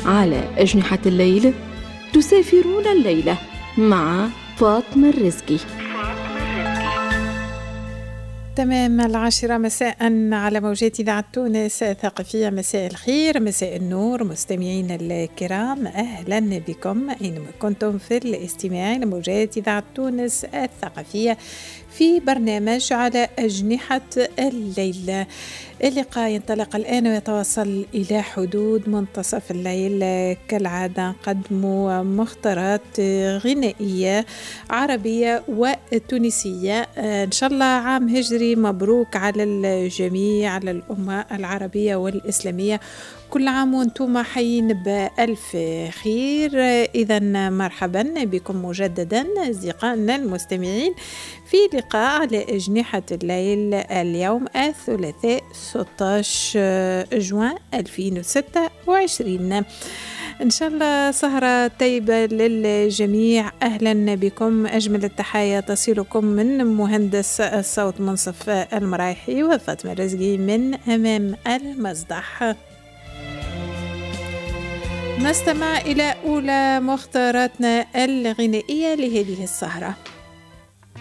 على أجنحة الليل تسافرون الليلة مع فاطمة الرزقي. تمام 10 مساء على موجات إذاعة تونس الثقافية. مساء الخير، مساء النور مستمعين الكرام، أهلا بكم أينما كنتم في الاستماع لموجات إذاعة تونس الثقافية في برنامج على أجنحة الليل. اللقاء ينطلق الآن ويتواصل إلى حدود منتصف الليل. كالعادة نقدموا مختارات غنائية عربية وتونسية. إن شاء الله عام هجري مبروك على الجميع، على الأمة العربية والإسلامية. كل عام وانتم حيين بألف خير. إذا مرحبا بكم مجددا أصدقائنا المستمعين في لقاء على أجنحة الليل اليوم الثلاثاء 16 جوان 2026. إن شاء الله سهرة طيبة للجميع. أهلا بكم، أجمل التحايا تصلكم من مهندس الصوت منصف المرايحي وفاطمة الرزقي من أمام المسرح. نستمع إلى أولى مختاراتنا الغنائية لهذه السهرة.